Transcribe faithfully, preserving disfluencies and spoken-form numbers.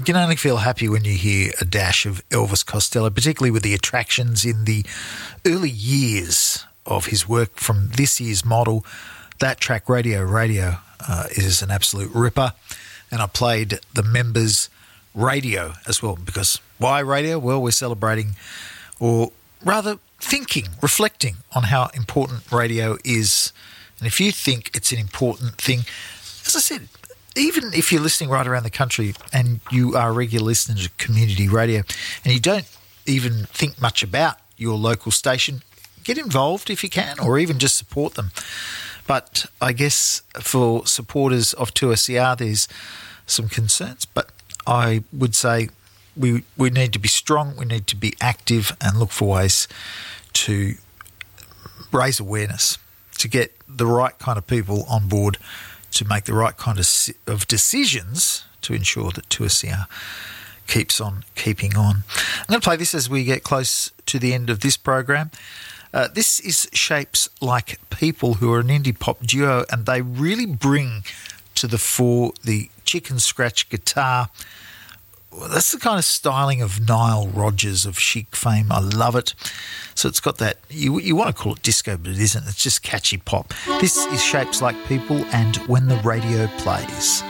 can only feel happy when you hear a dash of Elvis Costello, particularly with the attractions in the early years of his work from this year's model. That track, Radio Radio, uh, is an absolute ripper. And I played the members' radio as well, because why radio? Well, we're celebrating, or rather thinking, reflecting on how important radio is. And if you think it's an important thing, as I said, even if you're listening right around the country and you are a regular listener to community radio and you don't even think much about your local station, get involved if you can, or even just support them. But I guess for supporters of two S E R, there's some concerns. But I would say we we need to be strong, we need to be active and look for ways to raise awareness, to get the right kind of people on board, to make the right kind of, of decisions to ensure that two S E R keeps on keeping on. I'm going to play this as we get close to the end of this program. Uh, this is Shapes Like People, who are an indie pop duo, and they really bring to the fore the chicken scratch guitar. Well, that's the kind of styling of Nile Rodgers of Chic fame. I love it. So it's got that, you, you want to call it disco, but it isn't. It's just catchy pop. This is Shapes Like People and When the Radio Plays.